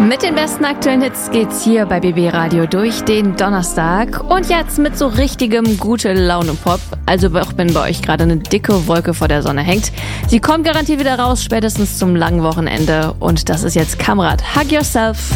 Mit den besten aktuellen Hits geht's hier bei BB Radio durch den Donnerstag. Und jetzt mit so richtigem Gute-Laune-Pop. Also auch wenn bei euch gerade eine dicke Wolke vor der Sonne hängt. Sie kommt garantiert wieder raus, spätestens zum langen Wochenende. Und das ist jetzt Kamrat. Hug Yourself.